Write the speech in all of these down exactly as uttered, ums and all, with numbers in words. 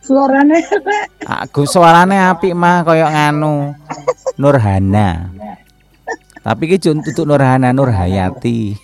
Suarane Aku suarane apik mah koyo nganu Nurhana. Tapi ki untuk Nurhana Nurhayati.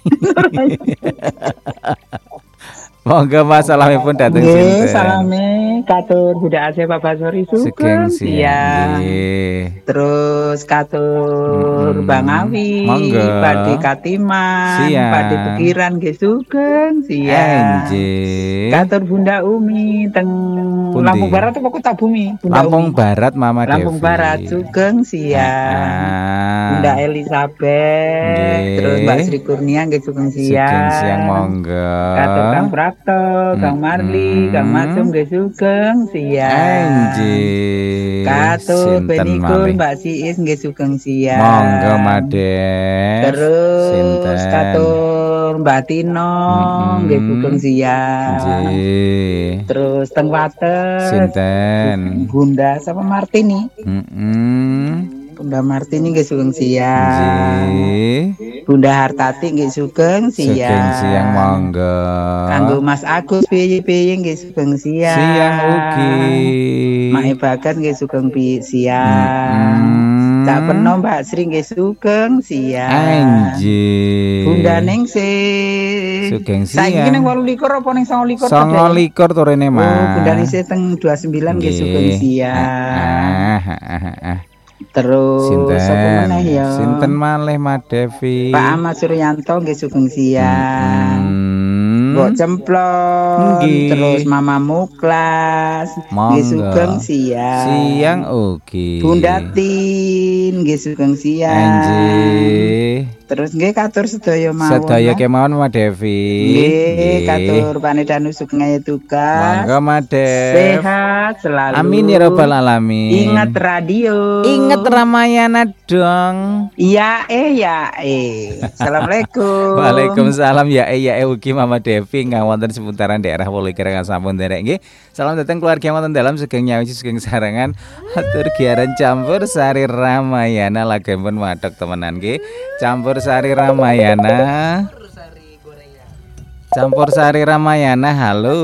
Monggo masalahipun dateng nggih sinten. salame katur Budak Aceh Bapak Sori Sugeng Sugeng siang. siang. Nggih. Terus katur Mm-mm. Bang Awi, Monggo. Pakde Katiman, Siang. Pakde Pekiran nggih sugeng siang. Enjih. Katur Bunda Umi teng Pundi? Lampung Barat apa Kota Bumi? Bunda Lampung Umi. Barat Mama Lampung Devi. Barat sugeng siang. Ah. Bunda Elizabeth, Nggih. terus Mbak Sri Kurnia nggih sugeng siang. Sugeng siang monggo. Katur Kang Prapto, Kang Marli, Kang Macung nggih sugeng siang. Enjih. Katur Sinten Benikul malih? Mbak Siis nggih sugeng siang. Monggo Madep. Terus Sinten? katur Mbak Tino nggih sugeng siang. Nggih. Terus teng Wates Sinten? Bunda sama Martini. Heeh. Bunda Martini nggih sugeng siang. Nggih. Bunda Hartati nggih sugeng siang. Sugeng siang monggo. Kanggo Mas Agus piye-piye nggih sugeng siang. Siang ugi. Mak Bagat nggih sugeng pi siang. Cak Peno Mbak Sri nggih sugeng siang. Anjir. Bunda Ningsih. Sugeng Saiki siang. ning wolu likur apa ning songo likur? songo likur to rene Oh, mah. Bunda Ningsih teng dua puluh sembilan nggih sugeng siang. Ah, ah, ah, ah. Terus sapa meneh Sinten? ya? Sinten malih Mak Devi? Pak Ahmad Suryanto nggih sugeng siang. Hmm. Mbok Cemplon, Nggih. terus Mama Muklas nggih sugeng siang. Siang ugi. Bunda Tin nggih sugeng siang. Anjih. Terus nggih katur sedaya mawon. Sedaya kemawon Mak Devi. Nggih, katur panedanu sugeng tugas. Monggo Mak Dev. Sehat selalu. Amin ya rabbal alamin. Ingat radio. Ingat Ramayana dong. Iya eh ya eh. Assalamualaikum. Waalaikumsalam ya eh ya eh ugi Mama Devi ngawonten seputaran daerah Wolikirang sampun derek nggih. Salam datang keluarga wonten dalam sugeng nyawi sugeng sarangan atur giaran campur sari Ramayana lagipun madhok temenan nggih. Campur sari Ramayana. Campur sari Ramayana. Halo.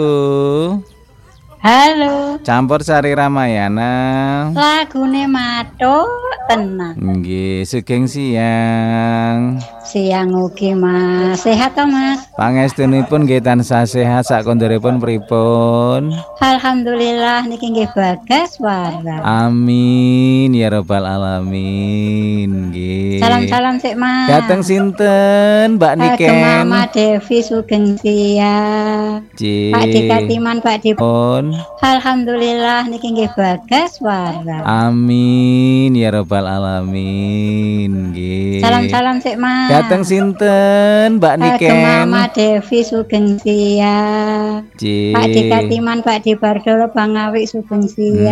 Halo. Campur sari Ramayana. Lagune matuk tenang. Nggih, sugeng siang. Siang ugi Mas. Sehat to Mas? Pangestunipun nggih tansah sehat sakondheripun pripun? Alhamdulillah niki nggih bagas waras. Amin ya rabbal alamin. Nggih. Salam-salam sik Mas. Dateng sinten Mbak Niken? Mama Devi sugeng siang. Cik. Pak Dikatiman Pak Di. Pun. Alhamdulillah niki nggih bagas waras. Amin ya rabbal alamin. Nggih. Salam-salam sik Mas. Dateng sinten Mbak Niken? Mama Devi sugeng siang. Cik. Pak Dikatiman Pak Di Bardolo Bang Awik sugeng siang.